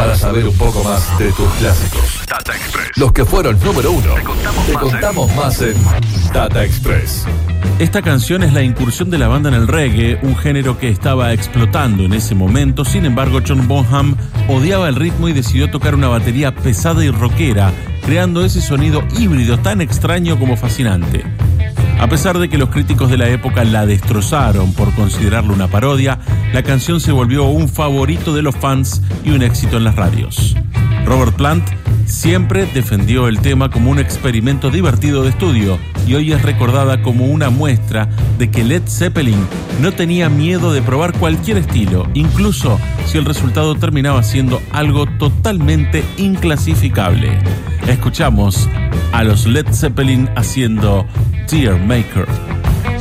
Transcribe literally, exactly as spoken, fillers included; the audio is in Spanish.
Para saber un poco más de tus clásicos, Data Express. Los que fueron número uno. Te contamos, Te más, contamos en... más en Data Express. Esta canción es la incursión de la banda en el reggae, un género que estaba explotando en ese momento. Sin embargo, John Bonham odiaba el ritmo y decidió tocar una batería pesada y rockera, creando ese sonido híbrido tan extraño como fascinante. A pesar de que los críticos de la época la destrozaron por considerarla una parodia, la canción se volvió un favorito de los fans y un éxito en las radios. Robert Plant siempre defendió el tema como un experimento divertido de estudio y hoy es recordada como una muestra de que Led Zeppelin no tenía miedo de probar cualquier estilo, incluso si el resultado terminaba siendo algo totalmente inclasificable. Escuchamos a los Led Zeppelin haciendo Tear Maker.